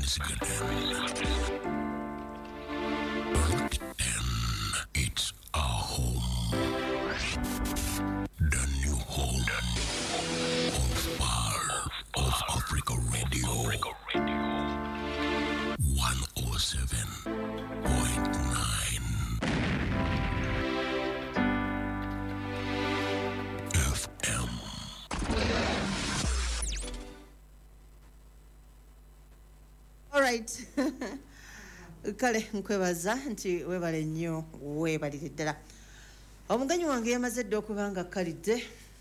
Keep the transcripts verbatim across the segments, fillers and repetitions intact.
Michigan. Route ten, it's our home. The new home of Power of Africa Radio. one oh seven point nine F M. All right. Kale nkwebaza nti webale nnyo webalire ddala. Omuganyi wange yamaze dda okuba nga kalidde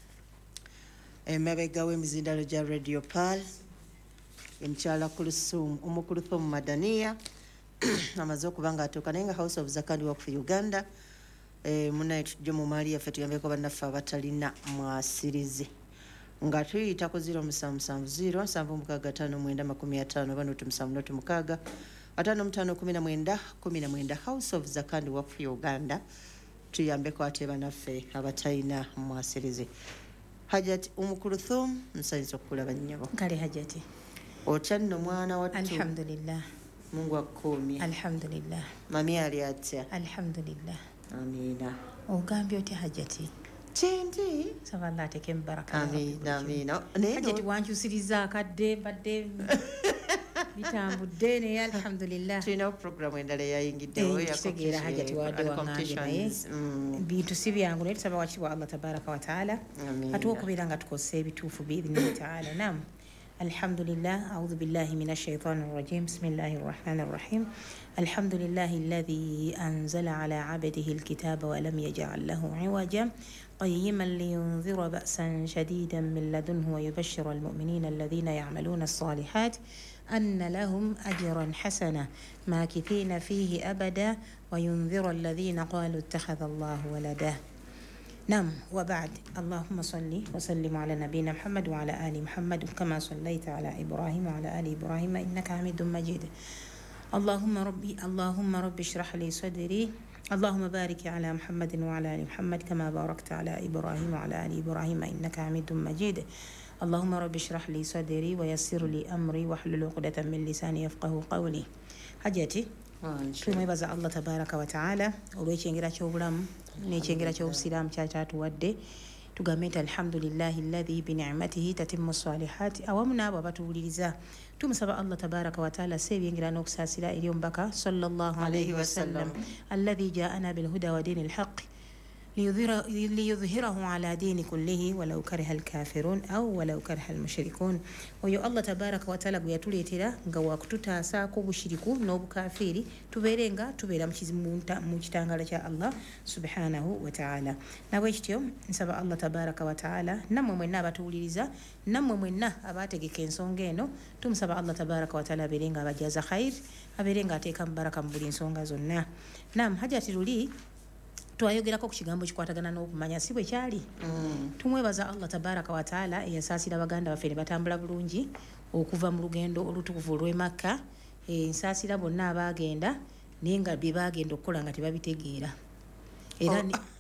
emabega w'emizindalo gya Radio Pal emukyala Kulsum Umukulthum Madania amaze okuba nga atuuka naye nga House of Zakandi Work for Uganda eh, munaye tujje mu maali yaffe tugambeko bannaffe abatalina mwasirizi nga tuyita ku zero musanvu musanvu zero nsanvu mukaaga ttaano mwenda makumi ataano bano tumusanvu notu mukaaga ataano mutaano kumi na mwenda kumi na mwenda House of Zakandi Work for Uganda tuyambeko ate bannaffe abatalina mwasirizi. Hajati Umukulthum nsanyusa okukulaba nnyabo. Kale Hajati. Otya nno mwana wattu? Alhamdulillah. Mungu akuumye. Alhamdulillah. Mami ali atya? Alhamdulillah. Amina. Ogambye otya Hajati? Kyendi? Saba Allah ateke mubaraka. Amina, amina. Hajati wankyusiriza akadde badde bitambudde naye alhamdulillah. Tulina programu endala eyayingiddewo yakitegeera Hajati wadde wangambye naye bintu si byangu naye tusaba wakiri wa Allah tabaraka wa taala atuwa okubeera nga tukozesa ebituufu biidhinihi taala. Naam. الحمد لله أعوذ بالله من الشيطان الرجيم بسم الله الرحمن الرحيم الحمد لله الذي أنزل على عبده الكتاب ولم يجعل له عوجا قيما لينذر بأسا شديدا من لدنه ويبشر المؤمنين الذين يعملون الصالحات أن لهم أجرا حسنا ماكثين فيه أبدا وينذر الذين قالوا اتخذ الله ولدا. نعم وبعد اللهم صل وسلم على نبينا محمد وعلى آل محمد كما صليت على إبراهيم وعلى آل إبراهيم إنك حميد مجيد. اللهم ربي اللهم ربي اشرح لي صدري اللهم بارك على محمد وعلى آل محمد كما باركت على إبراهيم وعلى آل إبراهيم إنك حميد مجيد. اللهم ربي اشرح لي صدري ويسر لي أمري واحلل عقدة من لساني يفقهوا قولي. حاجتي tumwebaza Allah tabaraka wa taala olw'ekyengera ky'obulamu n'ekyengera ky'obusiraamu kyatatuwadde tugambe nti alhamdulillahi alladhi bi ni'matihi tatimmu salihaati awamu n'abo abatuwuliriza tumusaba Allah tabaraka wa taala seebyengera n'okusaasira eri omubaka sallallahu alayhi wa sallam alladhi jaa'ana bilhuda wa diinil haqqi ليظهره على دين كله ولو كره الكافرون أو ولو كره المشركون. ويو الله تبارك وتعالى يتوليتira nga wakututasaako bushiriku n'obukafiri tubeerenga tubeera mu kitangala kya Allah subhanahu wa ta'ala. Nawe kityo nsaba Allah tabaraka wa ta'ala namwe mwenna abatuwuliriza namwe mwenna abategeka ensonga eno tumusaba Allah tabaraka wa ta'ala abeerenga abajaza khair abeerenga ateeka mubaraka mu buli nsonga zonna. Naam Hajati Luli twayogerako ku kigambo kikwatagana n'okumanya si bwe kyali. Mm. Tumwebaza Allah tabaraka wa taala eyasaasira baganda baffe ne batambula bulungi okuva mu lugendo olutukuvu olw'e Makka. Ensaasira bonna abaagenda naye nga bye baagenda okukola nga tebabitegeera era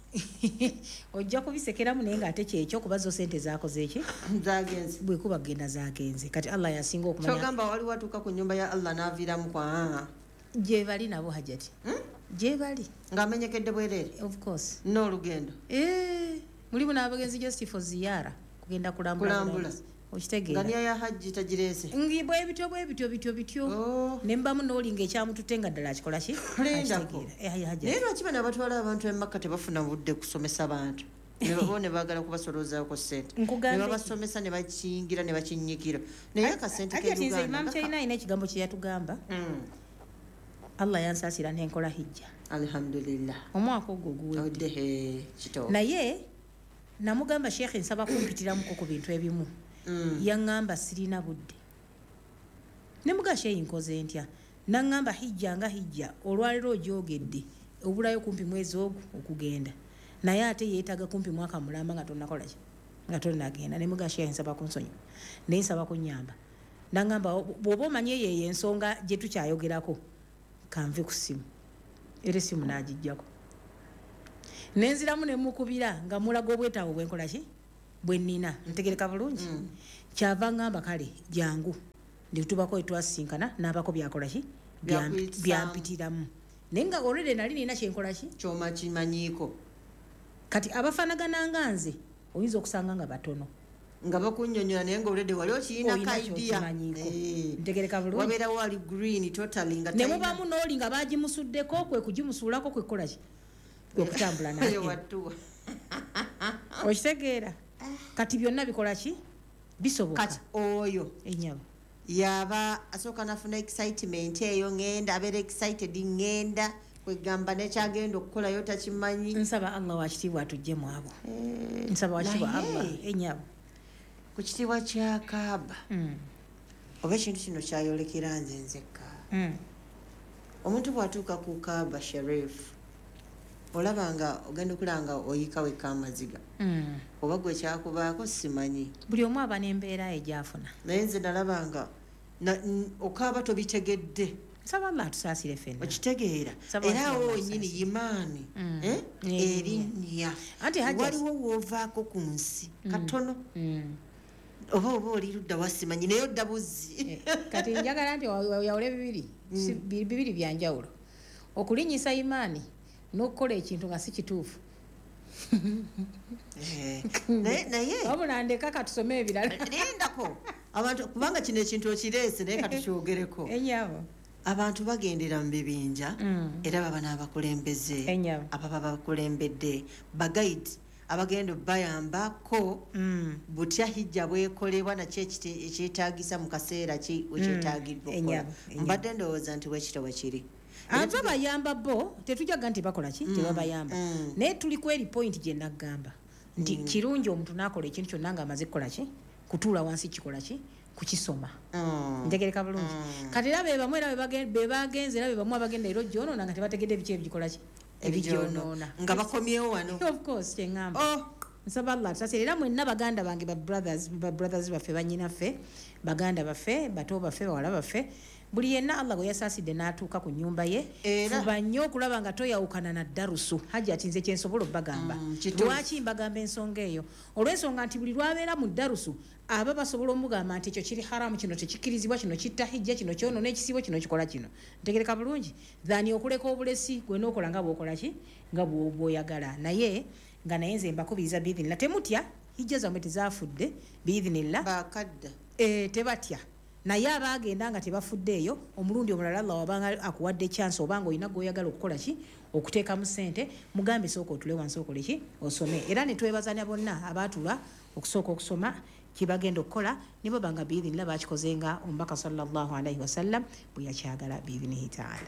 oh. ojja kubisekeramu naye nga ate kyekyo kuba zo sente zaakoze eki zagenze bwe kuba genda zagenze kati Allah yasinga okumanya. Kyogamba wali watuuka ku nnyumba ya Allah n'aviiramu kwa gye bali nabo Hajati. Hmm? Gye bali ng'amenyekedde bwereere of course n'olugendo eh mulimu n'abagenzi just for ziyara kugenda kulambula okitegeera ngania ya hajji tagireese ngibwe ebityo bwe bityo bityo bityo oh. Nembamu n'olinga ekyamututenga ddala akikola ki akitegeera naye lwaki bano abatwala abantu e Makka tebafuna budde kusomesa bantu nebo ne baagala kubasolozaako ssente ne babasomesa ne bakiyingira ne bakinyikira naye akasente k'Uganda Imam China ina ekigambo kye yatugamba Allah yansaasira n'enkola hijja alhamdulillah omwaka ogwo guwedde kito naye namugamba Sheikh nsaba kumpitiramuko ku bintu ebimu mm. Yaŋŋamba sirina budde ne muga Sheikh nkoze ntya naŋŋamba hijja nga hijja olwaliro ogyogedde obulayo kumpi mwezi ogwo okugenda naye ate yeetaga kumpi mwaka mulamba nga tonnakola ki nga tonnagenda ne muga Sheikh nsaba kunsonyi naye nsaba kunnyamba naŋŋamba bw'oba omanye yeeyo ensonga gye tukyayogerako kanve ku simu era simu n'agijjako nenziramu ne mukubira nga mulaga obwetaawo bwenkola ki bwe nnina ntegereka bulungi mm. Kyava ngamba kale jangu nditubako etwasinkana n'abako byakola ki byampitiramu naye nga olwedde nali nina kyenkola ki kyoma kimanyiiko kati abafaanagana nga nze oyinza okusanga nga batono nga bakunnyonnyola naye nga olwedde wali okiyina kaidiya ntegereka bulungi wabeerawo ali green totally nga ne mubaamu n'oli nga baagimusuddeko kwe kugimusuulako kwe kukola ki kwe kutambula naye okitegeera kati byonna bikola ki bisoboka kati oyo enyama yaba asooka nafuna excitement eyo ngenda abeera excited ngenda kwegamba nekyagenda okukolayo takimanyi nsaba allah wakitiibwa atujje mu abo nsaba wakitiibwa allah enyama ku kitiibwa kya kaaba oba ekintu kino kyayolekera nze nzekka omuntu bw'atuuka ku kaaba sharif olaba nga ogenda okulanga oyika wekka amaziga oba gwe kyakubaako simanyi buli omu aba n'embeera ye gy'afuna naye nze nalaba nga okaaba tobitegedde nsaba allah atusaasire ffenna okitegeera era awo wennyini yimaani erinnya waliwo woovaako ku nsi katono oba oba oli ludda wasimanyi naye odda buzzi kati njagala nti yawule bibiri bibiri byanjawulo okulinnyisa imaani n'okukola ekintu nga si kituufu naye wabunandeka katusome ebirala lindako abantu kubanga kino ekintu okireese naye katukyogereko enyabo abantu bagendera mu bibinja era baba n'abakulembeze ababa bakulembedde bagayidi abagenda bayambako butya hijja bwekolebwa nakyo ekyetaagisa mu kaseera ki wekyetaagibwa okukola mbadde ndowooza nti wekito wekiri ate bayamba bo tetujaga nti bakola ki tebabayamba naye tuli ku eri point gye naggamba nti kirungi omuntu n'akola ekintu kyonna nga amaze kukola ki kutuula wansi kikola ki kukisoma ntegereka bulungi kati era be bamu era be bagenze era be bamu abagenda ero gyonoona nga tebategedde biki ebigikola ki ebigyonoona nga bakomyewo wano of course kyeŋŋamba nsaba allah tusasire era mwenna baganda bange ba brothers ba brothers baffe bannyinaffe baganda baffe bato baffe bawala baffe buli yenna allah gwe yasaasidde n'atuuka ku nnyumba ye fuba nnyo okulaba nga toyawukana na darusu hajja ati nze kyensobola obbagamba lwaki mbagamba ensonga eyo olw'ensonga nti buli lwabeera mu darusu aba basobola omugamba nti ekyo kiri haramu kino tekikkirizibwa kino kitta hijja kino kyonoona ekisibo kino kikola kino ntegereka bulungi thani okuleka obulesi gwe n'okola nga bw'okola ki nga bw'oyagala naye nga naye nze mbakubiriza biidhinillah temutya hijja zammwe tezaafudde biidhinillah bakadda tebatya naye abaagenda nga tebafudde eyo omulundi omulala allah wabanga akuwadde chance obanga olina gweoyagala okukola ki okuteekamu ssente mugambe sooka otule wansi okole ki osome era ne twebazanya bonna abaatula okusooka okusoma kibagenda okukola nibo banga biidhinillah bakikoze nga omubaka sallallahu alaihi wasallam bwe yakyagala biidhinihi taala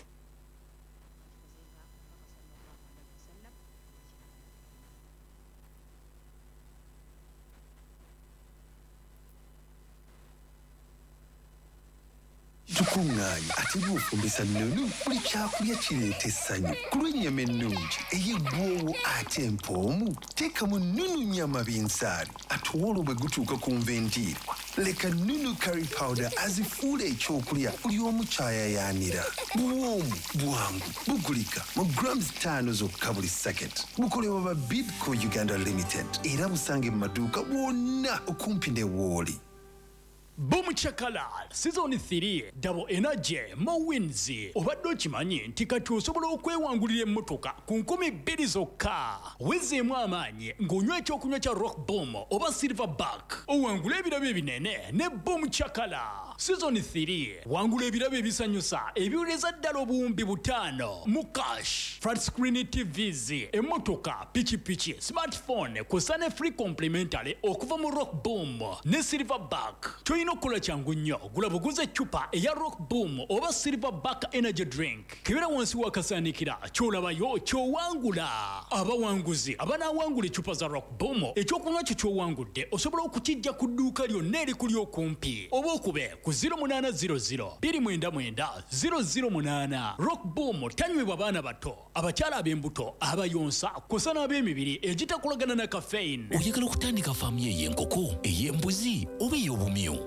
tukuŋŋaanye ate bw'ofumbisa nnunu buli kyakulya kireeta essanyu ku lw'ennyama ennungi ey'eggwoowo ate empoomu teekamu nnunu nnyama b'ensaali ate olwo bwe gutuuka ku nvendiirwa leka nnunu curry powder azifuula ekyokulya buli omu kyayayaanira bwomu bwangu bugulika mu grams ttaano zokka buli sacket bukolebwa ba bidco uganda limited era busange mu maduuka bwonna okumpi ne wooli. Boom Chakalal Season three Double Energy Mo Wins obadde okimanyi nti kati osobola okwewangulira emmotoka ku nkumi bbiri zokka wezeemu amaanyi ng'onywa ekyokunywa kya Rock Boom oba Silverback owangula ebirabo ebinene ne Boom Chakala Season three wangula ebirabo ebisanyusa ebiwuleza ddala obuwumbi butaano mu cash flat screen T Vs emmotoka pikipiki smartphone kw'ossa ne free complimentary okuva mu Rock Boom ne Silverback n'okukola kyangu nnyo gula buguze eccupa eya Rock Boom oba Silverback energy drink kibera wansi wakasaanikira ky'olabayo ky'owangula abawanguzi abanaawangula eccupa za Rock Boom ekyokunywa kyo ky'owangudde osobola okukijja ku dduuka lyonna erikuli okumpi oba okube ku zero eight zero zero two nine nine zero zero eight Rock Boom tanywebwa baana bato abakyala ab'embuto abayonsa kw'ossa n'ab'emibiri egitakolagana na caffeine. Oyagala okutandika faamu y'enkoko ey'embuzi oba ey'obumyu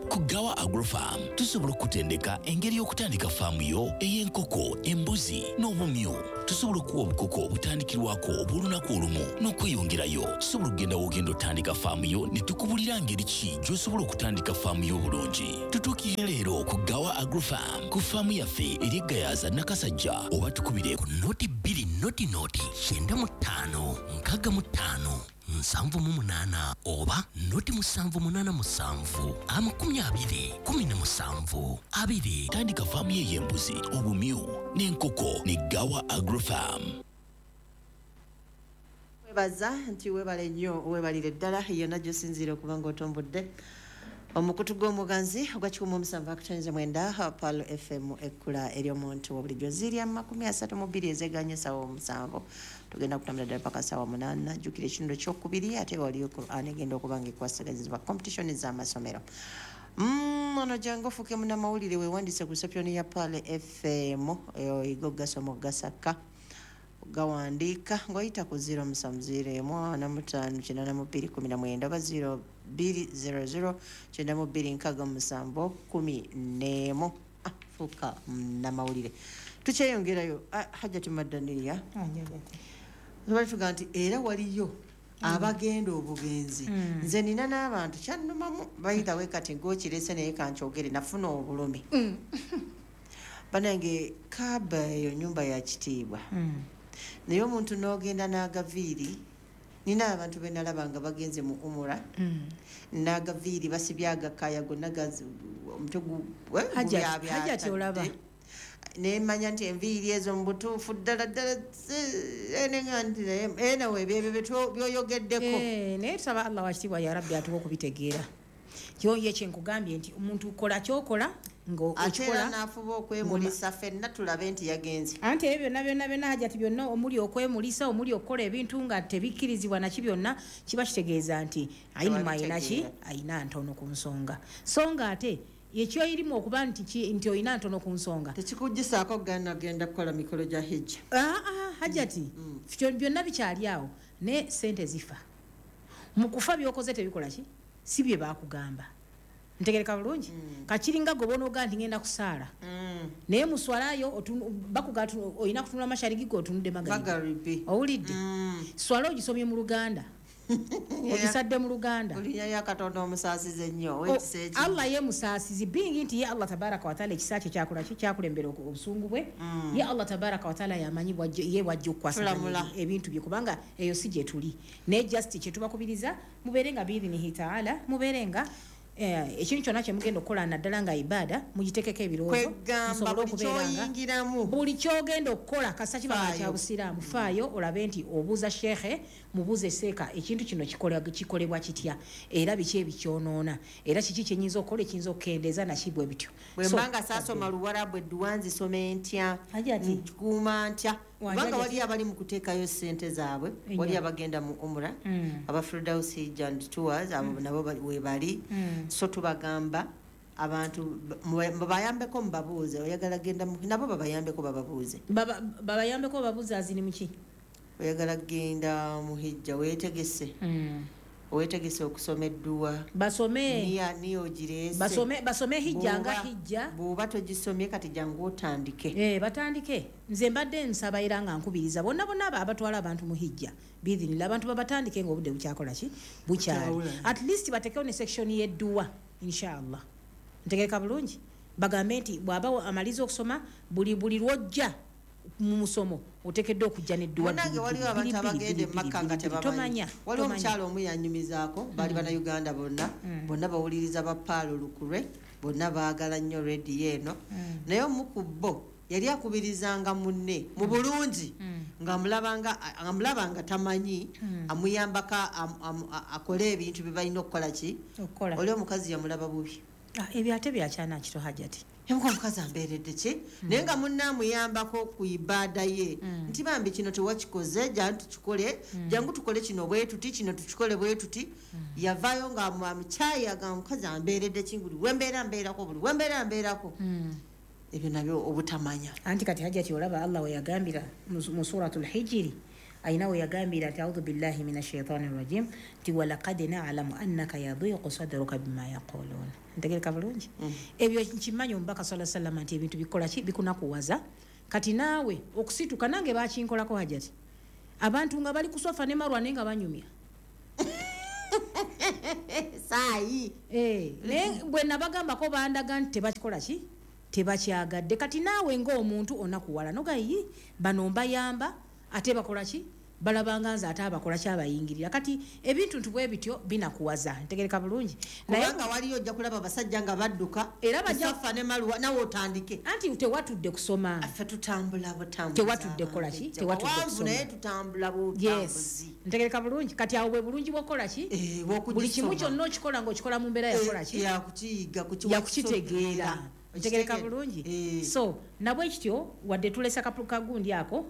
ku Gawa Agrofarm tusobola okutendeka engeri y'okutandika faamu yo ey'enkoko, embuzi n'obumyu. Tusobola okuwa obukoko obutandikirwako obw'olunaku olumu n'okweyongerayo. Tusobola okugenda w'ogenda otandika faamu yo ne tukubulira ngeri ki gy'osobola okutandika faamu yo obulungi. Tutuukirira leero ku Gawa Agrofarm ku faamu yaffe eri Gayaza Nakasajja, oba tukubire ku noti bbiri noti noti kyenda mu ttaano nkaaga mu ttaano nsanvu mu munaana oba noti musanvu munaana musanvu amakumi abiri kumi na musanvu abiri. Tandika faamu ye y'embuzi, obumyu n'enkoko ne Gawa Agrofarm. Webaza nti webale nnyo webalire ddala yonna gy'osinziira okuba ng'otombodde omukutu gw'omuganzi ogwa kikumi mu musanvu akutonyeza mwenda Palo F M ekkula ery'omuntu obulijjo zirya makumi asatu mu bbiri ezeganye ssaawa omusanvu. Tugenda kutambula ddala paka ssaawa munaana. Jjukira ekitundu ekyokubiri ate waliyo Quran egenda okuba ng'ekwasaganyizibwa competition z'amasomero. Ono jangu ofuuke munnamawulire weewandise ku reception ya Palo F M oyiga ogasoma ogasaka gawandiika ng'oyita ku zero musanvu zero emu ana mu ttaano kyenda na bbiri kkumi na mwenda oba zero bbiri zero zero kyenda mu bbiri nkaaga mu musanvu kkumi n'emu. Fuuka munnamawulire tukyeyongerayo. Hajjati Madaniya bali tugaa nti era waliyo abagenda obugenzi. Nze nina n'abantu kyannumamu bayitawe kati ng'okirese naye kankyogere nafuna obulumi. Banange Kaaba eyo nnyumba ya kitiibwa naye omuntu n'ogenda n'agaviiri. Nina abantu be nalaba nga bagenze mu umura n'agaviiri basibye agakaaya gonna omutwe Hajjati olaba nemanya nti enviiri ezo mu butuufu ddala ddala enenga nti enawe byebyo byoyogeddeko. Naye tusaba Allah wakitiibwa ya Rabbi atuwa okubitegeera. Kyoye kyenkugambye nti omuntu kola kyokola ng'okikola n'afuba okwemulisa ffenna tulabe nti yagenze. Anti ebyo byonna byonna byonna Hajjati byonna omuli okwemulisa omuli okukola ebintu nga tebikkirizibwa naki byonna kiba kitegeeza nti ayina ayina ki ayina ntono ku nsonga. So nga ate ekyo irimu okuba nti nti oyina ntono ku nsonga tekikuggisaako gana genda kukola mikolo gya hijja. Hajjati byonna bikyali awo ne sente zifa mu kufa by'okoze tebikola ki si bye baakugamba. Ntegereka bulungi kakiringa gobona oga nti ngenda kusaala naye muswalayo bakuga oyina kutunula mashariki go otunudde magaribi owulidde swala ogisomye mu Luganda ogisadde mu Luganda olinya yakatonda omusaasize nnyo wekiseeki Allah ye musaasizi bingi nti ye Allah tabaraka wa taala ekisa kye kyakola ki kyakulembera obusungu bwe ye Allah tabaraka wa taala yamanyi ye wajja okukwasaganya ebintu bye kubanga eyo si gye tuli ne just kye tubakubiriza mubeere nga biidhinihi taala mubeere nga ekintu kyonna kye mugenda okukola naddala nga ibaada mugiteekeko ebirowoozo musobole okubeera nga buli kyogenda okukola kasa kiba kya busiraamu faayo olabe nti obuuza sheekhe mubuuze seeka ekintu kino kikolebwa kitya era biki ebikyonoona era kiki kyenyinza okukola ekiyinza okukendeeza nakibwe bityo. bwe mbanga saasoma Luwarabu edduwa nzisome ntya nkikuuma ntya kubanga wali abali mu kuteekayo ssente zaabwe wali abagenda mu umura aba Firdaus Hajj and Tours abo nabo we bali. So tubagamba abantu babayambeko mubabuuze oyagala genda nabo babayambeko bababuuze babayambeko bababuuze azini muki oyagala genda mu hijja weetegese weetegese okusoma edduwa basome niya niyo girese basome basome hijja nga hijja bw'oba togisomye kati jangu otandike eh batandike nze mbadde nsaba era nga nkubiriza bonna bonna abatwala abantu mu hijja bidhinira abantu babatandike ng'obudde bukyakola ki bukyali at least batekewo ne section y'edduwa inshallah ntegereka bulungi bagambe nti bw'aba amaliza okusoma buli buli lwojja mu musomo otekedde okujja n'edduwa nange waliwo abantu abagende Makka nga tebamanyi waliwo omukyalo omu yanyumizaako bali bannayuganda bonna bonna bawuliriza ba Paalo Lukurwe bonna baagala nnyo rediyo eno naye omu ku bo yali akubirizanga munne mu bulungi ng'amulaba nga tamanyi amuyambako akole ebintu bye balina okukola ki oli omukazi yamulaba bubi. Ebyo ate byakyana kito Hajjati yamuka omukazi ambeeredde ki naye nga munne amuyambako ku ibaada ye nti bambi kino tewakikoze jangu tukikole jangu tukole kino bwe tuti kino tukikole bwe tuti yavaayo nga amukyayaga omukazi ambeeredde ki buli wembeera mbeerako buli wembeera mbeerako ebyo nabyo obutamanya anti kati Hajjati olaba Allah we yagambira mu suratul Hijri ayina we yagambira nti audhu billahi minash shaitani rajim nti walaqad na'lamu annaka yadhiqu sadruka bima yaqulun. Ntegereka bulungi? Ebyo nkimanyi omubaka sallallahu alaihi wasallam nti ebintu bikola ki bikunakuwaza. Kati naawe okusituka nange bakinkolako hajati. Abantu nga bali kusofa ne marwa nenga banyumya. Sai. Eh, ne bwe nabagamba ko bandaga nti tebakikola ki? Tebakyagadde. Kati naawe ng'omuntu onakuwala nogayi bano mbayamba ate bakola ki? Balabanga nze ate abakola kyabayingirira. Kati ebintu ntubwe bityo binakuwaza. Ntegereka bulungi. Naye nga waliyo ojja kulaba basajja nga badduka era bajja kusafa ne maluwa nawe otandike. Anti tewatudde kusoma. Affe tutambula butambuzi. Tewatudde kola ki? Tewatudde kusoma. Naye tutambula butambuzi. Yes. Ntegereka bulungi. Kati awo bwe bulungi bwokola ki? Eh, bwokugisoma. Buli kimu kyonna okikola ng'okikola mu mbeera yakola ki? Ya kukiyiga kukiwa. Ya kukitegeera. Ntegereka bulungi. So nabwe kityo wadde tulesa kapuluka gundi ako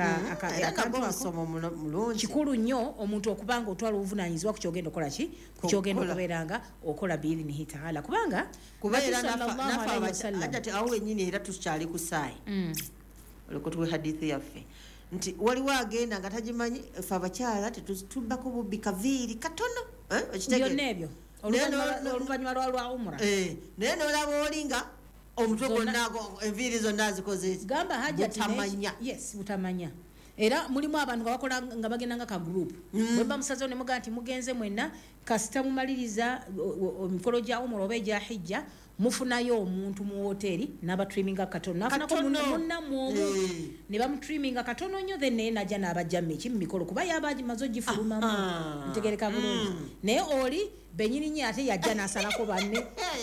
kikulu nnyo omuntu okubanga otwala obuvunanyizibwa ku kyogenda okola ki ku kyogenda okubeeranga okola biidhinihi taala kubanga kubeera nafaajati awo wennyini era tukyali ku saayi oleko tuwe hadithi yaffe nti waliwo agenda nga tagimanyi ffe abakyala tetubbako bubbi kaviiri katono byonna ebyo oluvannyuma lwa umura naye noolaba olinga omutwe gonna enviiri zonna zikoze gamba hajati butamanya. Yes, butamanya. Era mulimu abantu bakola nga bagenda nga ka group. Mm. Bwemba musazo ne muga nti mugenze mwenna kasita mumaliriza omukolo gya umuro oba egya hijja mufunayo omuntu mu hoteli n'aba triminga katono nafunako munna mwomu ne bamu triminga katono nnyo then naye najja n'abajja meki mu mikolo kuba yabaji mazo gifulumamu ntegereka bulungi naye oli benyini nnyo ate yajja n'asalako banne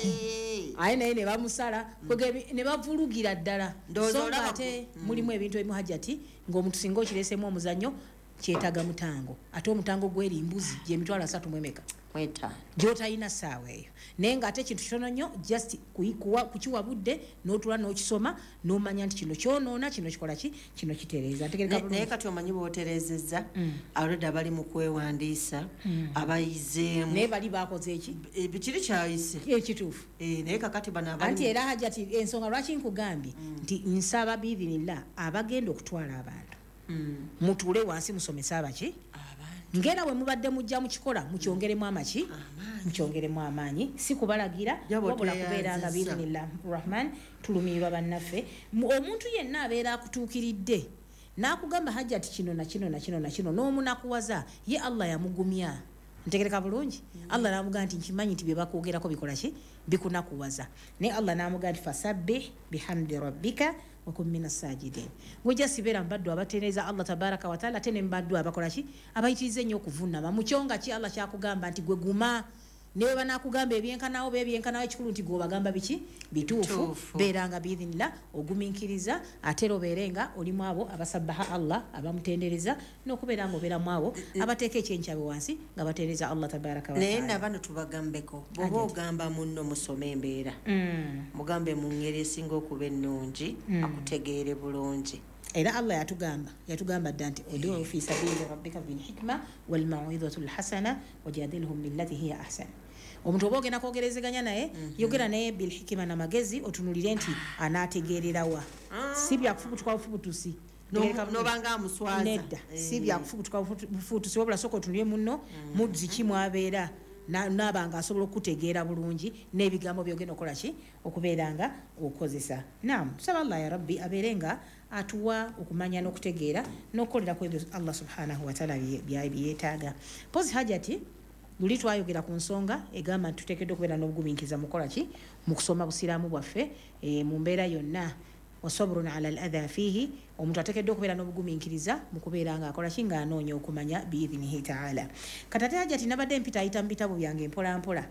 aye naye ne bamusala ne bavulugira ddala so ate mulimu ebintu ebimu hajati ng'omuntu singa okireesemu omuzannyo kyetaaga mutango ate omutango gw'eri mbuzi gy'emitwalo asatu mu emeka mwetaano gy'otalina ssaawa eyo naye ng'ate ekintu kitono nnyo just kukiwa budde n'otula n'okisoma n'omanya nti kino kyonoona kino kikola ki kino kitereeza naye kati omanyi bw'otereezezza already abali mu kwewandiisa abayizeemu naye bali baakoze eki kiri kyayise ekituufu naye kakati bano anti era hajati ensonga lwaki nkugambye nti nsaba biidhinillah abagenda okutwala abantu mutuule wansi musomesa abaki ngera bwe mubadde mujja mukikola mukyongeremu amaki mukyongeremu amaanyi si kubalagira wabula kubeeranga biidhinillah rahman tulumiirwa bannaffe omuntu yenna abeera akutuukiridde n'akugamba hajjati kino na kino na kino na kino n'omunakuwaza ye Allah yamugumya ntegereka bulungi Allah n'amugamba nti nkimanyi nti bye bakwogerako bikola ki bikunakuwaza naye Allah n'amugamba nti fasabbih bihamdi rabbika wakum minas sajidin ngojja sibeera mbaddu abatereeza Allah tabaraka wa taala tene mbaddu abakola ki abayitirize nnyo okuvunama mukyonga ki Allah kyakugamba nti gwe guma newe banakugamba ebyenkanawo bebyenkanawo ekikulu nti gwobagamba biki bituufu beeranga biidhinillah ogumiikiriza ate robeerenga olimu abo abasabbaha Allah abamutendereza n'okubeera nga obeeramu abo abateeka ekyenkyabe wansi nga batendereza Allah tabaraka wa taala naye nabano tubagambeko bw'oba ogamba munno musome embeera mugambe mu ngeri esinga okuba ennungi akutegeere bulungi era Allah yatugamba yatugamba dda nti udu fi sabili rabbika bil hikma wal mau'izati al hasana wajadilhum billati hiya ahsan omuntu oba ogenda kwogerezeganya naye yogera naye bil hikma na magezi otunulire nti anaategeererawa si byakufubutuka bufubutusi nobanga amuswaza nedda si byakufubutuka bufubutusi wabula sooka otunulire munno muzzi ki mwabeera n'abanga asobola okutegeera bulungi n'ebigambo byogenda okola ki okubeeranga okozesa naam tusaba Allah ya rabbi abeerenga atuwa okumanya n'okutegeera n'okukolera ku ebyo Allah subhanahu wa taala byeyeetaaga pozi hajati luli twayogera ku nsonga egamba nti tuteekeddwa okubeera n'obugumiikiriza mukola ki mu kusoma busiraamu bwaffe mu mbeera yonna wasabrun ala al adha fihi omuntu ateekeddwa okubeera n'obugumiikiriza mu kubeera nga akola ki ng'anoonya okumanya biidhinihi taala katate hajati nabadde mpita ayita mu bitabo byange mpolampola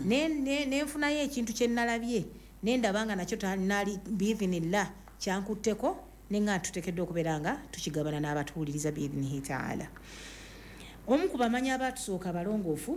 nenfunayo ekintu kye nnalabye nendaba nga nakyo nali biidhinillah kyankutteko nenga tuteekeddwa okubeera nga tukigabana n'abatuwuliriza biidhinihi taala omu ku bamanyi abatusooka abalongoofu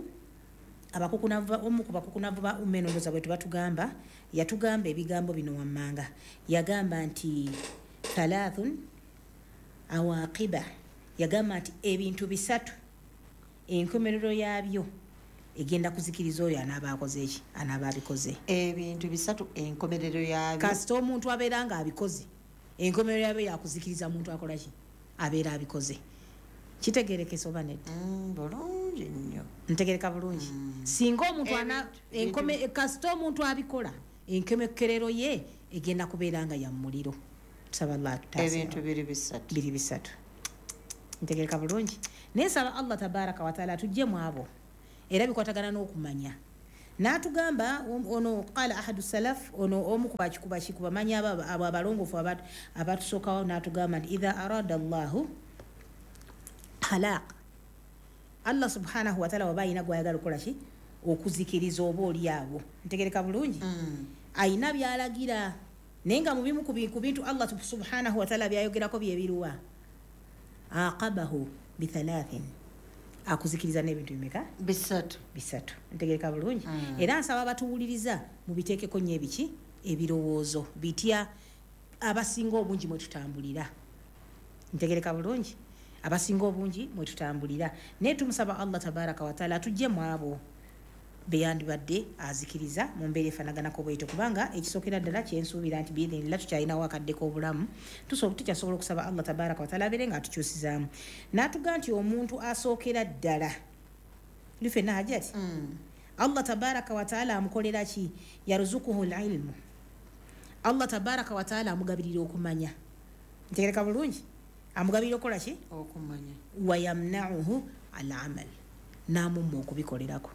omu ku bakukunavu ba umenondoza bwe tubatugamba yatugamba ebigambo bino wammanga yagamba nti thalathun awaqiba yagamba nti ebintu bisatu enkomerero yabyo egenda kuzikiriza oyo anaaba akoze eki anaaba abikoze ebintu bisatu enkomerero yabyo kasita omuntu abeera nga abikoze enkomerero yabyo yakuzikiriza muntu akola ki abeera abikoze kitegerekese oba nedda bulungi nnyo ntegereka bulungi singa omuntu ana enkome kasita omuntu abikola enkomekerero ye egenda kubeera nga ya muliro tusaba Allah tutasa ebintu biri bisatu biri bisatu ntegereka bulungi nesaba Allah tabaraka wa taala tujje mu abo era bikwatagana n'okumanya natugamba ono qala ahadu salaf ono omu kubachikuba chikuba manya aba abo abalongofu abantu abatusookawo natugamba nti idha arada Allahu halaq Allah subhanahu wa ta'ala wabayina gwayagala okola ki okuzikiriza oba oli abo ntegereka bulungi ayina byalagira nenga mu bimu ku bintu Allah subhanahu wa ta'ala byayogerako byebiruwa aqabahu bi thalathin akuzikiriza n'ebintu bimeka bisatu bisatu ntegereka bulungi era nsaba batuwuliriza mu biteekeko nnyo ebiki ebirowoozo bitya abasinga obungi mwe tutambulira ntegereka bulungi abasinga obungi mwe tutambulira naye tumusaba Allah tabaraka wa taala tujje mu abo beyandibadde azikiriza mu mbeera efanaganako bwetyo kubanga ekisookera ddala kyensuubira nti biidhinillah tukyalinawo akaddeko obulamu tukyasobola okusaba Allah tabaraka wa taala abeere nga atukyusizaamu n'atuga nti omuntu asookera ddala lifenna hajati Allah tabaraka wa taala amukolera ki yaruzukuhu lilmu Allah tabaraka wa taala amugabirira okumanya ntegereka bulungi amugabirira okola ki okumanya wayamnauhu alamal namumma okubikolerako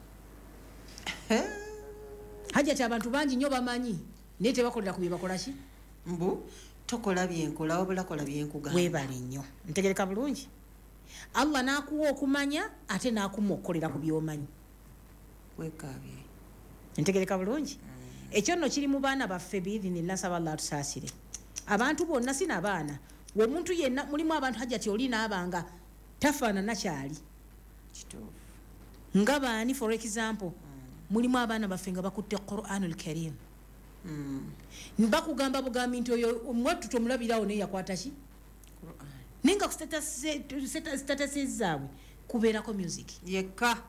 hajati abantu bangi nnyo bamanyi naye tebakolera ku bye bakola ki mbu tokola byenkola wabula kola byenkugamba weebale nnyo ntegereka bulungi Allah n'akuwa okumanya ate n'akuma okukolera ku byomanyi wekabye ntegereka bulungi ekyo nno kiri mu baana baffe biidhinillah nsaba Allah atusaasire abantu bonna sina baana omuntu yenna mulimu abantu hajati oli n'abanga tafaanana kyali kituufu nga baani for example mulimu abaana baffe nga bakutte Qur'anul Karim mbakugamba bugambi nti oyo omwattu tomulabirawo naye yakwata ki naye nga kusitatasi zaabwe kubeerako music yekka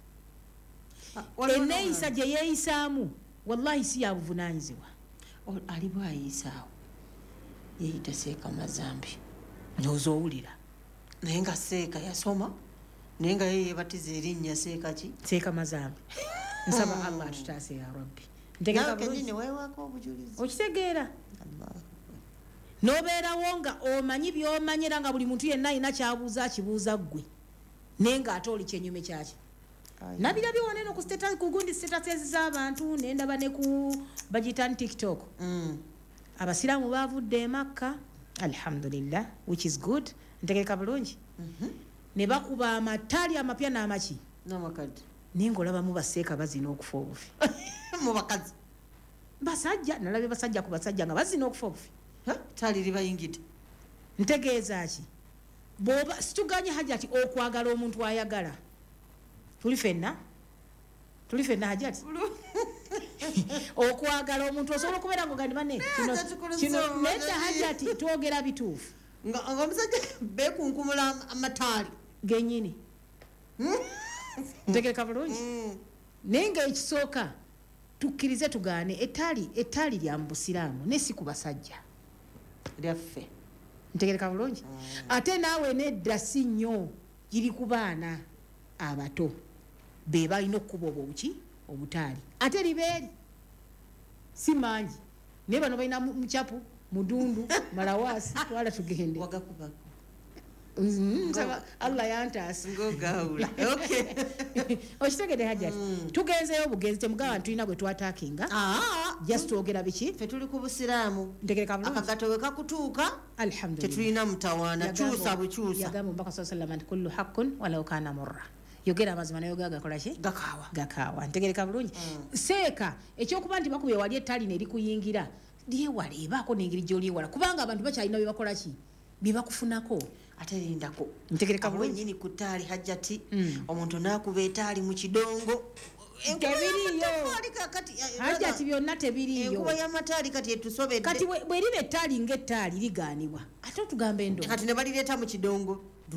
eneeyisa gye yeeyisaamu wallahi si yabuvunaanyizibwa ali bwayisaawo yeyita Seeka Mazambi nozoowulira naye nga Seeka yasoma naye nga ye yebatiza erinnya Seeka ki Seeka Mazambi nsaba Allah atutaase ya rabbi okitegeera nobeerawo nga omanyi byomanyira nga buli muntu yenna alina kyabuuza akibuuza ggwe naye nga ate oli kyenyume kyaki nabirabye waneno ku gundi status z'abantu nendaba ne ku bagitani TikTok abasiraamu baavudde e Makka alhamdulillah which is good ntegereka bulungi ne bakuba amataali amapya n'amaki n'amakadde naye ng'olabamu baseeka bazina okufa obufi mu bakazi basajja nalabye basajja ku basajja nga bazina okufa obufi taali libayingidde ntegeeza ki bw'oba situganye hajati okwagala omuntu ayagala tuli fenna tuli fenna hajati okwagala omuntu osobola okubeera ng'ogandi bane kino nedda hajati twogera bituufu nga omusajja beekunkumula amataali gennyini ntegereka bulungi naye nga ekisooka tukkirize tugaane ettaali ettaali lya mu busiraamu naye si ku basajja lyaffe ntegereka bulungi ate naawe nedda si nnyo giri ku baana abato be balina okukuba obwo obuki obutaali ate libeeri si mangi naye bano balina mucapu mudundu malawaasi twala tugende wagakubako nsaba Allah yantaasa ngogawula okay okitegedde hajati tugenzeyo obugenzi temugaba ntulina gwe twataakinga just twogera biki ffe tuli ku busiraamu ntegereka bulungi akagato we kakutuuka alhamdulillah tetulina mutawaana kyusa bukyusa yagamba omubaka saa sallam nti kullu haqqun walau kana murra yogera amazima nayoga gakola ki gakaawa gakaawa ntegereka bulungi seeka ekyokuba nti bakubye wali ettaali nerikuyingira lyewala ebaako n'engeri gy'olyewala kubanga abantu bakyalina bye bakola ki bye bakufunako ate lindako ntegereka bulungi nyini ku ttaali hajjati omuntu naakuba ettaali mu kidongo tebiriyo hajjati byonna tebiriyo enkuba y'amataali kati etusobedde kati bweriba ettaali ng'ettaali ligaanibwa ate otugamba endo kati ne balireeta mu kidongo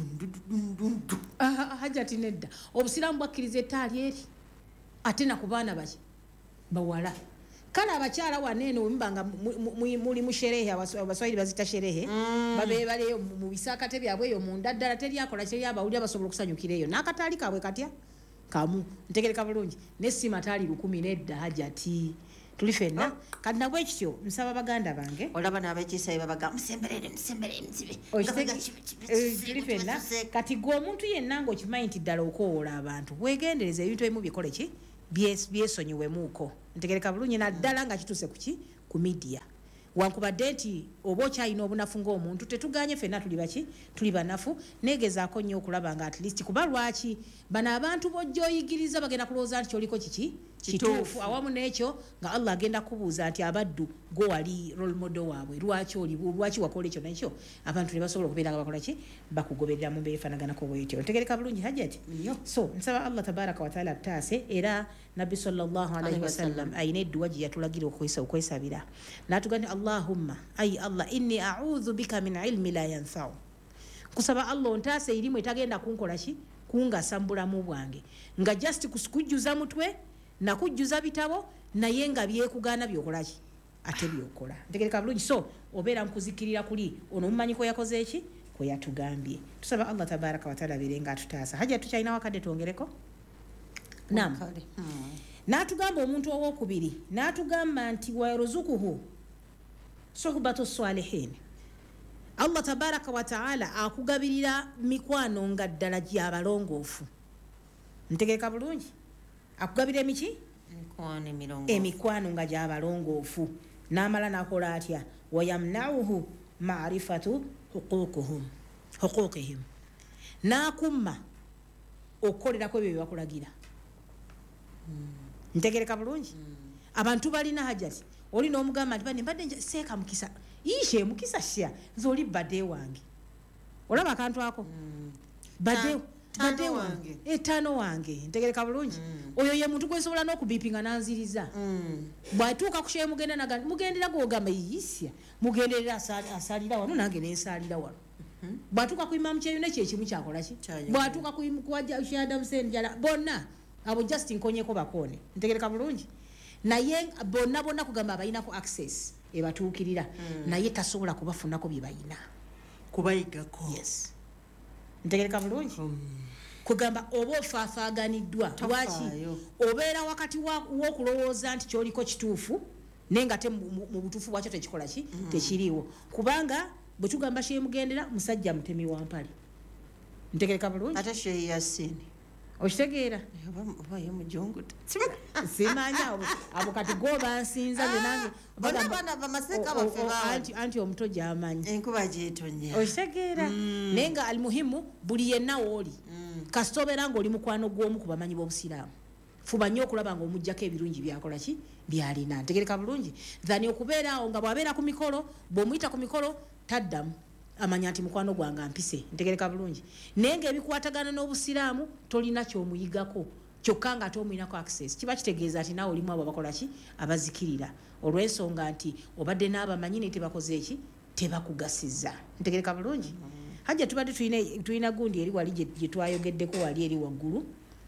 hajjati nedda obusiraamu bwakkiriza ettaali eri ate naku baana baki bawala kale abakyala wanene ombanga muli mu sherehe abaswahili bazita sherehe babe bale mu bisakate byabwe yo munda ddala teri akola kiri abawuli abasobola okusanyukira eyo n'akatali kabwe katya kamu ntegereka bulungi n'essima tali lukumi nedda hajati tuli fenna kati nabwe ekityo nsaba baganda bange olaba n'abekisayi babaga musemberere musemberere nzibe tuli fenna kati gwe omuntu yenna ng'okimanyi nti ddala okoowola abantu weegendereza ebintu ebimu bikole ki byesonyiwemuuko ntegereka bulungi naddala nga kituuse kuki ku midiya wankubadde nti oba okyalina obunafu ng'omuntu tetuganye fenna tuli baki tuli banafu neegezaako nnyo okulaba nga at least kuba lwaki bano abantu bojja oyigiriza bagenda kulowooza nti kyoliko kiki kituufu awamu n'ekyo nga Allah agenda kubuuza nti abaddu gwe wali role model waabwe lwaki oli lwaki wakola ekyo nekyo abantu ne basobola okubeera nga bakola ki bakugoberera mu mbeera efaanaganako bwetyo ntegereka bulungi hajjati so nsaba Allah tabaraka wa taala ataase era nabbi sallallahu alaihi wasallam ayina edduwa gye yatulagira okwesabira n'atuga nti Allahumma ayi Allah inni a'udhu bika min ilmi la yanfa'u kusaba Allah ontaase irimu etagenda kunkola ki kungasa mu bulamu bwange nga just kujjuza mutwe nakujjuza bitabo naye nga byekugaana byokola ki ate byokola ntegereka bulungi so obeera mukuzikirira kuli ono mumanyi ko yakoze eki ko yatugambye tusaba Allah tabaraka wa taala birenga atutaasa haja tukyalina wakadde twongereko nam n'atugamba omuntu owokubiri n'atugamba nti wayaruzukuhu sohbatu salihin Allah tabaraka wa taala akugabirira mikwano nga ddala gy'abalongoofu ntegereka bulungi akugabira emiki mikwano emirongo emikwano nga gy'abalongoofu n'amala n'akola atya wayamnauhu ma'rifatu huququhum huquqihim n'akumma okukolerako ebyo byebakulagira ntegereka bulungi abantu balina hajati oli n'omugamba nti bane mbadde seeka mukisa ishe mukisa sya nze oli badde wange olaba akantu ako badde badde wange etano wange ntegereka bulungi oyo ye muntu gwesobola n'okubipinga nanziriza bwatuuka kushaye mugenda naga mugendera gwogamba yisya mugenderera asalira wano nange nensalira wano bwatuuka ku imamu kyeyune kyekimu kyakola ki bwatuuka kuwajja shada museni jala bonna abo just nkonyeko bakone ntegereka bulungi naye bonna bonna kugamba abayinako access ebatuukirira naye tasobola kubafunako bye bayina kubayigako yes ntegereka bulungi kugamba oba ofaafaganiddwa lwaki obeera wakati w'okulowooza nti kyoliko kituufu naye nga te mu butuufu bwakyo tekikola ki tekiriiwo kubanga bwe tugamba sheemugendera musajja mutemi wa mpale ntegereka bulungi ate sheeyi yasini okitegeera oba ye mujunguta simanya abo kati go bansinza nange bonna bana bamaseka baffe anti anti omuto gy'amanyi enkuba gyetonya okitegeera naye nga alimuhimu buli yenna wooli kasita obeera nga oli mukwano gw'omu ku bamanyi b'obusiraamu fuba nnyo okulaba nga omuggyako ebirungi byakola ki byalina ntegereka bulungi thani okubeera awo nga bw'abeera ku mikolo bw'omuyita ku mikolo taddamu amanya nti mukwano gwange ampise ntegereka bulungi naye ng'ebikwatagana n'obusiraamu tolina ky'omuyigako kyokka nga tomulinako access kiba kitegeeza nti naawe olimu abo abakola ki abazikirira olw'ensonga nti obadde n'abamanyi naye tebakoze eki tebakugasiza ntegereka bulungi hajja tubadde tulina gundi eri wali gye twayogeddeko wali eri waggulu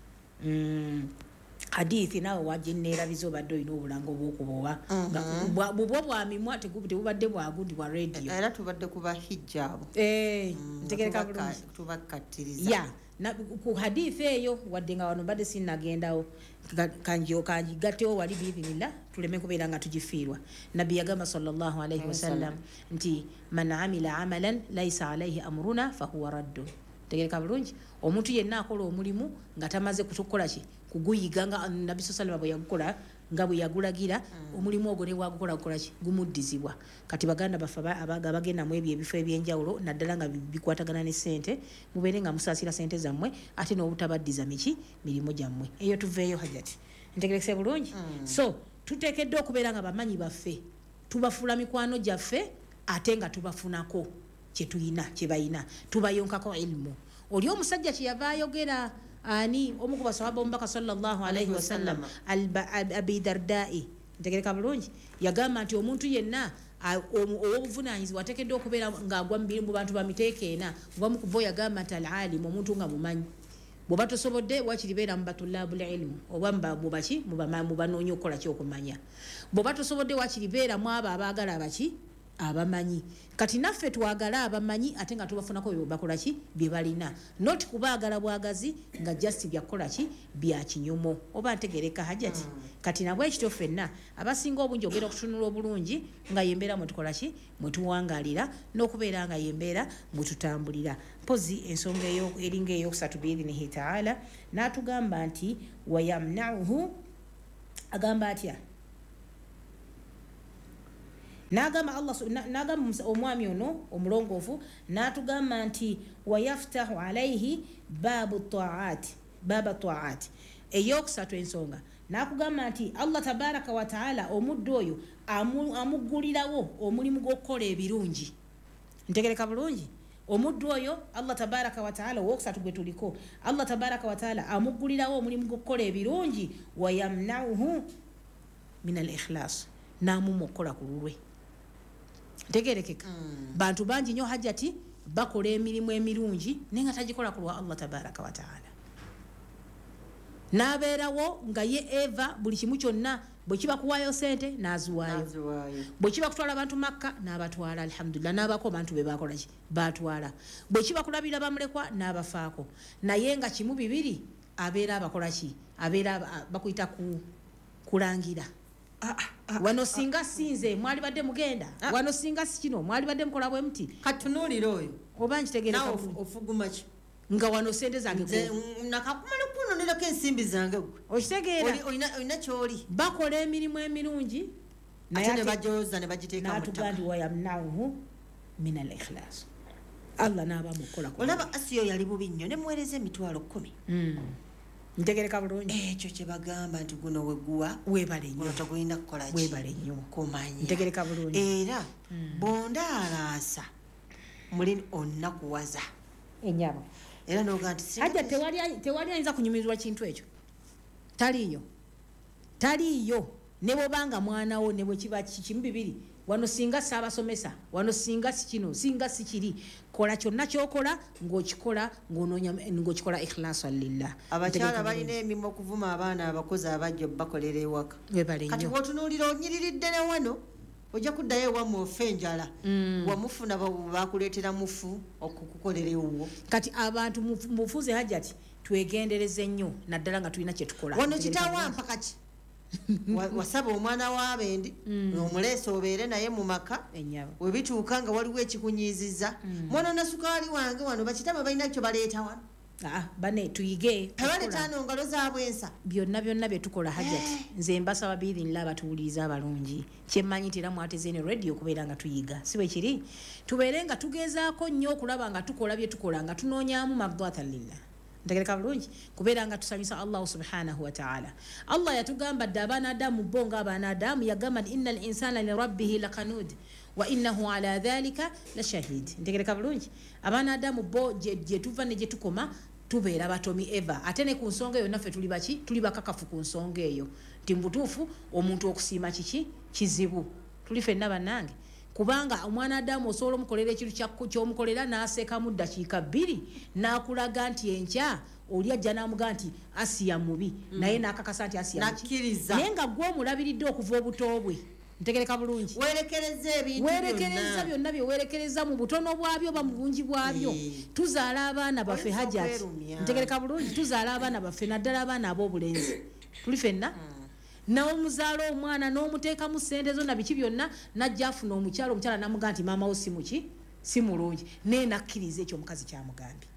hadithi naawe wagineerabiza obadde olina obulanga obwokuba oba bubwo bwamimwa tebubadde bwagundi bwa radio era tubadde kuba hijjaabo ntegereka bulungi tubakkattiriza ya ku hadithi eyo wadde nga wano mbadde sinnagendawo kanjyo kanjigattewo wali biidhinillah tuleme kubeera nga tugifiirwa nabbi yagamba sallallahu alaihi wasallam nti man amila amalan laisa alaihi amruna fahuwa raddu tegereka bulungi omuntu yenna akola omulimu nga tamaze kutukola ki kuguyiga nga nabbi sallallahu bwe yagukola nga bwe yagulagira omulimu ogwo ne wagukola gukola ki gumuddizibwa kati baganda baffe abaga bagenda mu ebyo ebifo ebyenjawulo naddala nga bikwatagana ne ssente mubeere nga musaasira ssente zammwe ate n'obutabaddiza miki mirimu gyammwe eyo tuveeyo hajati ntegerekese bulungi so tuteekeddwa okubeera nga bamanyi baffe tubafuula mikwano gyaffe ate nga tubafunako kyetulina kyebayina tubayonkako ilmu oli omusajja kyeyava ayogera ani omu ku basahaba omubaka sallallahu alaihi wasallam abi dardai ntegereka bulungi yagamba nti omuntu yenna ow'obuvunanyizibwa ateekeddwa okubeera ng'agwa mu bantu bamiteeka ena obamu kuva yagamba nti alalimu omuntu nga mumanyi bwoba tosobodde wakiribeera mu batulabul ilmu oba mubaki mubanoonya okukola kyokumanya bwoba tosobodde wakiribeera mu abo abaagala abaki abamanyi kati naffe twagala abamanyi ate nga tubafunako bakola ki bye balina not kubaagala bwagazi nga just byakola ki bya kinyumo oba ntegereka hajati mm. kati nabwe ekityo ffenna abasinga obungi ogera okutunula obulungi nga yembeera mwe tukola ki mwe tuwangalira n'okubeera nga yembeera mwe tutambulira pozi ensonga eyo eringa eyokusatu biidhinihi taala n'atugamba nti wayamnauhu agamba atya nagamba Allah nagamba omwami ono omulongoofu natugamba nti wayaftahu alayhi babu taat baba taat eyokusatu ensonga nakugamba nti Allah tabaraka wa taala omuddu oyo amugulirawo omulimu gw'okukola ebirungi ntegereka bulungi omuddu oyo Allah tabaraka wa taala owokusatu gwe tuliko Allah tabaraka wa taala amugulirawo omulimu gw'okukola ebirungi wayamnauhu min al ikhlas namuma okukola ku lulwe tegerekeka mm. bantu bangi nnyo hajati bakola emirimu emirungi naye nga tagikola ku lwa Allah tabaraka wa taala n'abeerawo nga ye eva buli kimu kyonna bwe kiba kuwaayo sente n'aziwaayo bwe kiba kutwala abantu makka n'abatwala alhamdulillah n'abako bantu be bakola ki batwala bwe kiba kulabira bamulekwa n'abafaako naye nga kimu bibiri abeera abakola ki abeera bakuyita ku kulangira Ah, ah, wano singa sinze mwali badde mugenda ah, wano singa sikino mwali badde mukola bwe muti katunulira oyo oba nkitegereka nawe ofuguma ki nga wano sente zange nakakumala kunonelako ensimbi zange gwe okitegeera olina kyoli bakola emirimu emirungi ate ne bajoza ne bagiteeka natugandi wayamnauhu min al ikhlas Allah n'aba mukola olaba asiyo yali bubi nnyo ne muweereza emitwalo kumi mm. ntegereka bulungi ekyo kye bagamba nti guno weguwa webale nnyo togulina kukola ki webale nnyo kumanya ntegereka bulungi era mm. bonda alaasa muli onnakuwaza enyabo era noga nti hajja tewali tewali ayinza kunyumirizwa kintu ekyo taliyo taliyo ne bobanga mwana wo ne bwe kiba kimu bibiri wano singa saabasomesa wano singa sikino singa sikiri kola kyonna kyokola ng'okikola ng'onoonya ng'okikola ikhlasan lillah abakyala balina emirimu okuvuma abaana abakozi abajja bakolera ewaka kati wotunuulira onyiriridde ne wano ojja kuddayo ewamu ofe enjala mm. wamufuna bakuleetera mufu okukukolera ewuwo kati abantu mufuze hajjati twegendereze nnyo naddala nga tulina kyetukola wano kitawa mpaka ki wasaba omwana w'abendi mm. omuleese obeere naye mu maka we bituuka nga waliwo ekikunyiiziza mm. mwana na sukaali wange wano bakitama balina kyo baleeta wano ah, bane tuyige tebaleetaano ngalo zaabwe ensa byonna byonna bye tukola hajjati nze mbasaba biidhinillah abatuwuliriza abalungi kyemmanyi nti era mwateze ne radio okubeera nga tuyiga si bwe kiri tubeere nga tugezaako nnyo okulaba nga tukola bye tukola nga tunoonyaamu mardatan lillah ntegereka bulungi kubeera nga tusanyusa Allah subhanahu wa ta'ala Allah yatugamba dde abaana adamu bo nga abaana adamu yagamba nti inna al insana li rabbihi laqanud wa innahu ala dhalika la shahid ntegereka bulungi abaana adamu bo gye tuva ne gye tukoma tubeera batomi eva ate ne ku nsonga eyo naffe tuli baki tuli bakakafu ku nsonga eyo nti mu butuufu omuntu okusiima kiki kizibu tuli ffenna bannange kubanga omwana adamu osobola omukolera ekintu ky'omukolera n'aseeka mu ddakiika bbiri n'akulaga nti enkya oli ajja n'amugaa nti asiya mubi mm. naye n'akakasa nti asiya nakkiriza naye nga gwe omulabiridde okuva obuto bwe ntegereka bulungi werekereza ebintu werekereza byonna bye werekereza mu butono bwabyo ba mu bungi bwabyo tuzaala abaana baffe hajjati ntegereka bulungi tuzaala abaana baffe naddala abaana ab'obulenzi tuli ffenna mm. n'omuzaala omwana n'omuteekamu ssente zo na biki byonna najja afuna omukyalo omukyala namugaa nti maama wo si muki si mulungi naye nakkiriza ekyo omukazi kyamugambye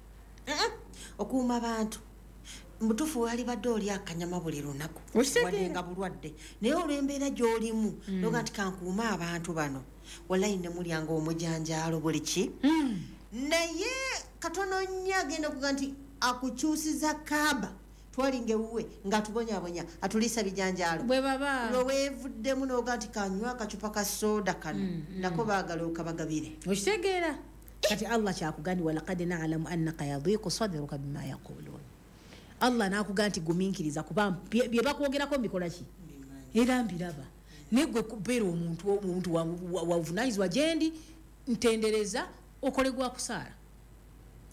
okuuma abantu mutufu wali badde oli akanyama buli lunaku wadde nga bulwadde naye olw'embeera gy'olimu mm. noga nti kankuuma abantu bano wallahi ne mulyanga omujanjaalo buli ki mm. naye katono nnyo agenda okuga nti akukyusiza kaaba twalinga ewuwe ng'atubonyabonya atuliisa bijanjaalo bwe baba lwe weevuddemu n'oga nti kanywa akacupa ka sooda kano mm, mm. nako baagala okabagabire okitegeera kati Allah kyakugandi walaqad na'lamu annaka yadhiqu sadruka bima yaqulun Allah n'akuga nti gumiikiriza kuba bye bakwogerako mbikola ki era mbiraba naye gwe kubeera omuntu omuntu wavunaanyizibwa gyendi ntendereza okolegwa kusaala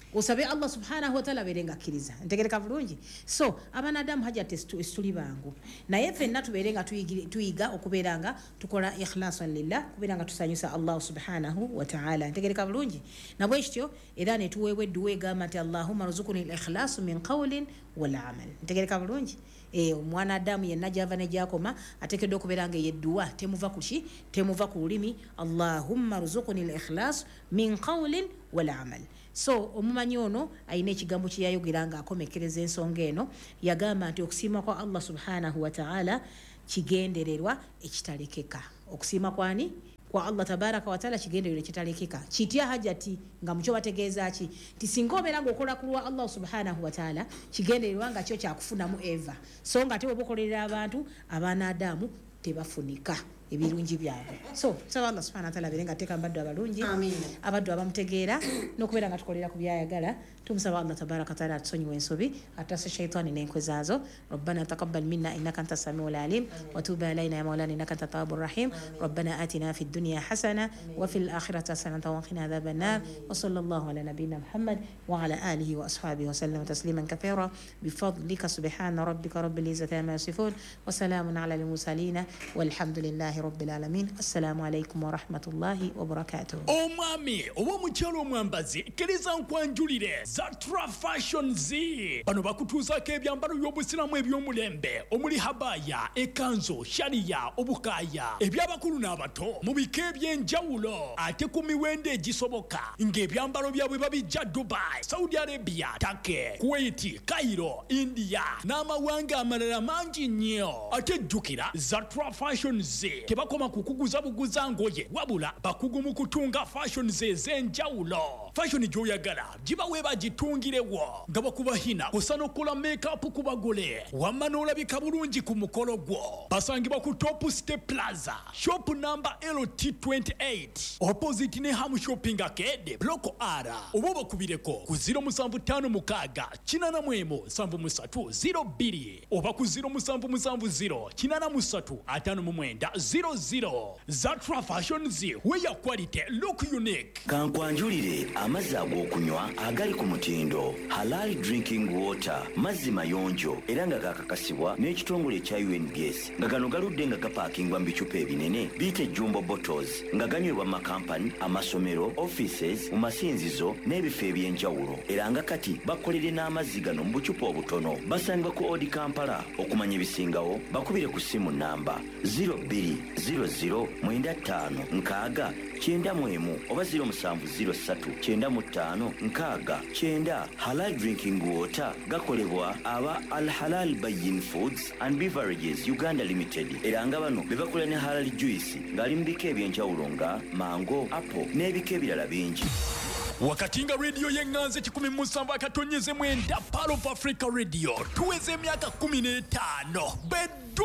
osabe Allah subhanahu wa ta'ala berenga akkiriza ntegereka bulungi so abanadamu haja tuli bangu naye ffenna tuberenga tuyiga okubeeranga tukola ikhlasan lillah kubeeranga tusanyusa Allah subhanahu wa ta'ala ntegereka bulungi nabwe kityo era ne tuweebwa edduwa egamba nti Allahumma rzuqni al-ikhlasu min qawlin wal amal ntegereka bulungi e mwanadamu yenna gyava ne gyakoma ateekeddwa okubeeranga yedduwa temuva kuki temuva ku lulimi Allahumma rzuqni al-ikhlas min qawlin wal amal so omumanyi ono ayina ekigambo kye yayogeranga akomekereza ensonga eno yagamba nti okusiima kwa Allah subhanahu wa ta'ala kigendererwa ekitalekeka okusiima kwani kwa Allah tabaraka wa taala kigendererwa ekitalekeka kitya hajati nga mucho bategeeza ki tisinga obeera ng'okola kulwa Allah subhanahu wa ta'ala kigendererwa nga kyo kyakufunamu eva so nga te obukolerera abantu abanadamu tebafunika ebirungi byabwe so saba Allah subhanahu wa ta'ala berenga teka mbaddu abalungi amin abaddu abamutegeera n'okubeera nga tukolera ku byayagala tumusaba Allah tabaraka wa ta'ala atusonyiwe ensobi atase shaytani n'enkwezaazo rabbana taqabbal minna innaka antas samiul alim wa tub alayna ya maulana innaka antat tawwabur rahim rabbana atina fid dunya hasana wa fil akhirati hasanatan wa qina adhaban nar wa sallallahu ala nabiyyina muhammad wa ala alihi wa ashabihi wa sallam tasliman kathira bifadlika subhana rabbika rabbil izzati amma yasifun wa salamun ala al mursalin walhamdulillahi rabbil alamin assalamu alaykum wa rahmatullahi wa barakatuh omwami oba mukyalo omwambazi kiriza nkwanjulire Zatra Fashion Z bano bakutuuzako ebyambalo by'obusiramu eby'omulembe omuli habaya ekanzo sharia obukaya ebyabakulu n'abato mu bika eby'enjawulo ate ku miwendo egisoboka ng'ebyambalo byabwe babijja Dubai, Saudi Arabia, Turkey, Kuwait, Cairo, India n'amawanga amalala mangi nnyo ate jjukira Zatra Fashion Z tebakoma kukuguza buguza ngoye wabula bakugu mu kutunga fashion Z ez'enjawulo fashion gy'oyagala gibawe bagitungirewo nga bakubahina kusa n'okola make-up ku bagole wamma n'olabika bulungi ku mukolo gwo basangibwa ku Top Step Plaza shop number L T twenty-eight opposite ne Ham Shopping Arcade block R oba bakubireko ku zero seven five six kinana mwemu seven three zero two oba ku zero seven seven zero kinana three atano mwenda zero zero Zatra Fashion Z where your quality look unique. Kankwanjulire amazzi ag'okunywa agali ku mutindo Halal Drinking Water mazzi mayonjo era nga gakakasibwa n'ekitongole ekya U N B S nga gano galudde nga gapaakingwa mu bicupa ebinene biyite jumbo bottles nga ganywebwa mu makampani amasomero offices mu masinzizo n'ebifo eby'enjawulo era nga kati bakolere n'amazzi gano mu bucupa obutono basangibwa ku Odi Kampala okumanya ebisingawo bakubire ku simu namba zero two zero zero nine five nkaaga kyenda mwemu oba zero seven zero three kyenda ttaano nkaaga kyenda. Halal Drinking Water gakolebwa aba Al Halal Bayin Foods and Beverages Uganda Limited era nga bano bebakola ne halal juice ngali mu bika eby'enjawulo nga mango, apple n'ebika ebirala bingi. Wakati nga radio yenganze kikumi musanvu akatonyeze mwenda Pearl of Africa Radio tuweze emyaka kumi n'etaano bedu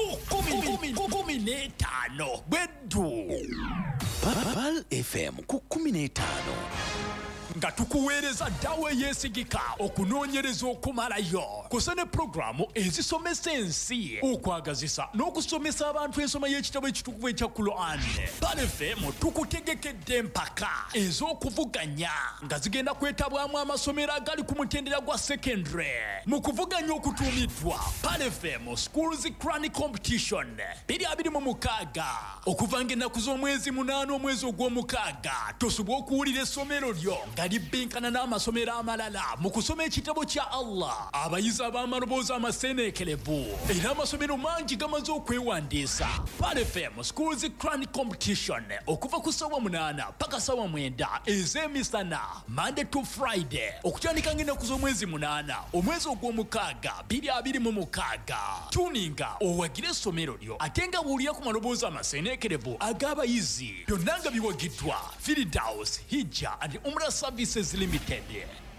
kumi n'etaano bedu Pearl F M ku kumi n'etaano nga tukuweereza ddawo eyeesigika okunoonyereza okumalayo kusa ne pulogulaamu ezisomesa ensi okwagazisa n'okusomesa abantu ensoma y'ekitabo ekitukuvu ekya Quran. Pearl F M tukutegekedde empaka ez'okuvuganya nga zigenda kwetabwamu amasomero agali ku mutendera gwa secondary mu kuvuganya okutuumiddwa Pearl F M Schools Quran Competition bbiri abiri mu mukaaga okuva ng'ennaku z'omwezi munaana omwezi ogw'omukaaga tosobwa okuwulira essomero lyo nga libbinkana n'amasomero amalala mu kusoma ekitabo kya Allah abayizi ab'amaloboozi amaseeneekerevu era amasomero mangi gamaze okwewandiisa. Pearl F M Schools Quran Competition okuva ku ssaawa munaana paka ssaawa mwenda ez'emisana Monday to Friday okutandika ng'ennaku z'omwezi munaana omwezi ogw'omukaaga bbiri abiri mu mukaaga. Tuninga owagire essomero lyo ate nga buulira ku maloboozi amaseeneekerevu ag'abayizi byonna nga biwagiddwa Firdaus Hijja and Umrah Services Limited.